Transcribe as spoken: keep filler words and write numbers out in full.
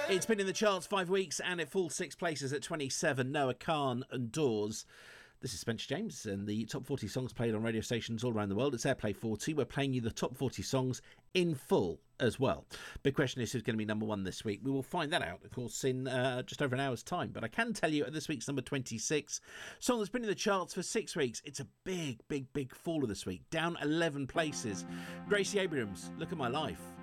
It's been in the charts five weeks and it falls six places at twenty-seven. Noah Kahan and Doors. This is Spencer James and the top forty songs played on radio stations all around the world. It's Airplay forty. We're playing you the top forty songs in full as well. Big question is who's going to be number one this week. We will find that out, of course, in uh, just over an hour's time. But I can tell you at this week's number twenty-six, song that's been in the charts for six weeks. It's a big, big, big faller this week. Down eleven places. Gracie Abrams, Look at My Life.